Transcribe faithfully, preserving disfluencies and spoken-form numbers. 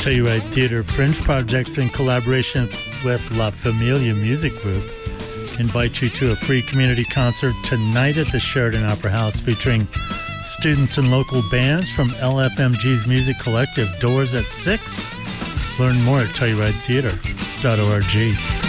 Telluride Theater Fringe Projects, in collaboration with La Familia Music Group, invite you to a free community concert tonight at the Sheridan Opera House featuring students and local bands from L F M G's Music Collective. Doors at six. Learn more at telluride theater dot org.